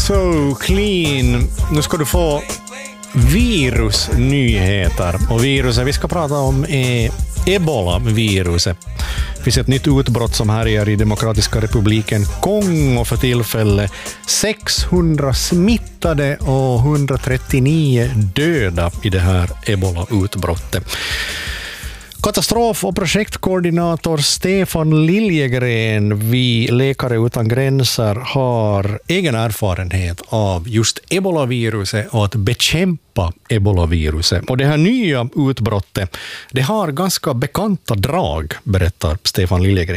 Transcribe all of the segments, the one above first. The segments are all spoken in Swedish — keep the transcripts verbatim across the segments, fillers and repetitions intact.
So clean. Nu ska du få virusnyheter. Och viruset vi ska prata om är Ebola-viruset. Det finns ett nytt utbrott som härjar i Demokratiska republiken Kongo för tillfället. sexhundra smittade och hundratrettionio döda i det här Ebola-utbrottet. Katastrof- och projektkoordinator Stefan Liljegren vid Läkare utan gränser har egen erfarenhet av just Ebola-viruset och att bekämpa Ebola-viruset. Och det här nya utbrottet, det har ganska bekanta drag, berättar Stefan Liljegren.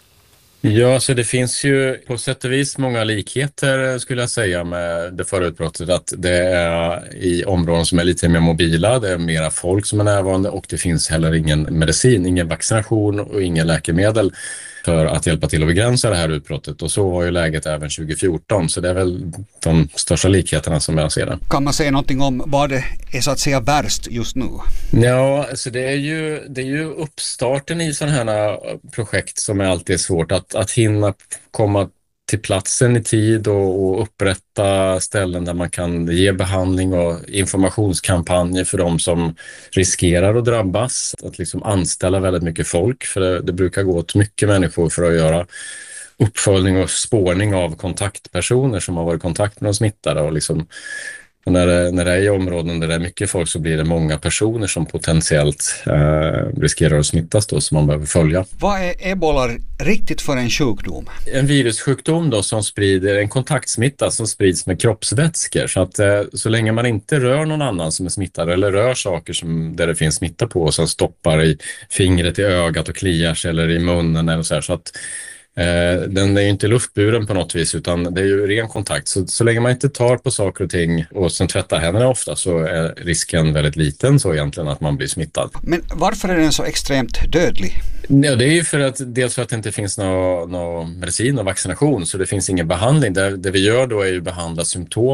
Ja, så det finns ju på sätt och vis många likheter skulle jag säga med det förra utbrottet, att det är i områden som är lite mer mobila, det är mera folk som är närvarande och det finns heller ingen medicin, ingen vaccination och ingen läkemedel för att hjälpa till att begränsa det här utbrottet, och så var ju läget även tjugo fjorton, så det är väl de största likheterna som jag ser det. Kan man säga någonting om vad det är så att säga värst just nu? Ja, alltså det är ju, det är ju uppstarten i sådana här projekt som är alltid svårt att, att hinna komma till platsen i tid och, och upprätta ställen där man kan ge behandling och informationskampanjer för de som riskerar att drabbas. Att liksom anställa väldigt mycket folk, för det, det brukar gå åt mycket människor för att göra uppföljning och spårning av kontaktpersoner som har varit i kontakt med de smittade. Och liksom, och när, det, när det är i områden där det är mycket folk så blir det många personer som potentiellt eh, riskerar att smittas då, som man behöver följa. Vad är Ebola riktigt för en sjukdom? En virussjukdom då som sprider, en kontaktsmitta som sprids med kroppsvätskor. Så att eh, så länge man inte rör någon annan som är smittad eller rör saker som, där det finns smitta på och sen stoppar i fingret i ögat och kliar sig eller i munnen eller så här, så att Eh, den är ju inte luftburen på något vis, utan det är ju ren kontakt. Så, så länge man inte tar på saker och ting och sen tvättar händerna ofta, så är risken väldigt liten så egentligen att man blir smittad. Men varför är den så extremt dödlig? Ja, det är ju för att, dels för att det inte finns någon nå medicin och vaccination, så det finns ingen behandling. Det, det vi gör då är ju behandla symptom